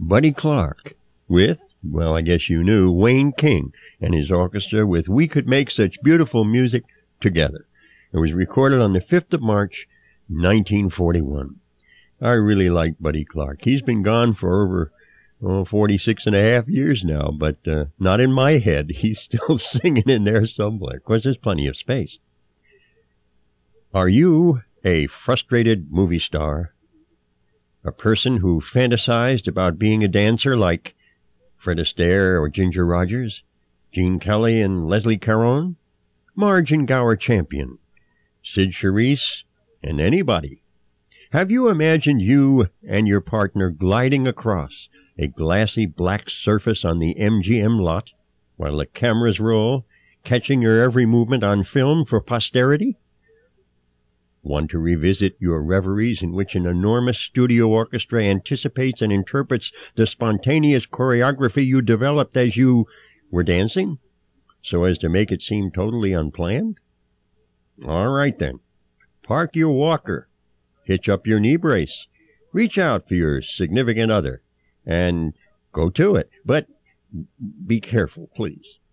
Buddy Clark with, well, I guess you knew, Wayne King and his orchestra with We Could Make Such Beautiful Music Together. It was recorded on the 5th of March, 1941. I really like Buddy Clark. He's been gone for over 46 and a half years now, but not in my head. He's still singing in there somewhere. Of course, there's plenty of space. Are you a frustrated movie star? A person who fantasized about being a dancer like Fred Astaire or Ginger Rogers, Gene Kelly and Leslie Caron, Marge and Gower Champion, Sid Charisse, and anybody? Have you imagined you and your partner gliding across a glassy black surface on the MGM lot while the cameras roll, catching your every movement on film for posterity? Want to revisit your reveries in which an enormous studio orchestra anticipates and interprets the spontaneous choreography you developed as you were dancing, so as to make it seem totally unplanned? All right, then. Park your walker, hitch up your knee brace, reach out for your significant other, and go to it. But be careful, please.